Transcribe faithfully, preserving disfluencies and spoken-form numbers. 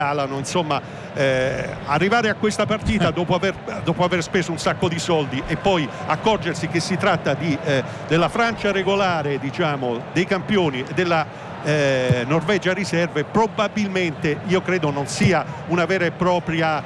Alano, insomma, eh, arrivare a questa partita dopo aver, dopo aver speso un sacco di soldi e poi accorgersi che si tratta di, eh, della Francia regolare, diciamo, dei campioni, della eh, Norvegia riserve, probabilmente io credo non sia una vera e propria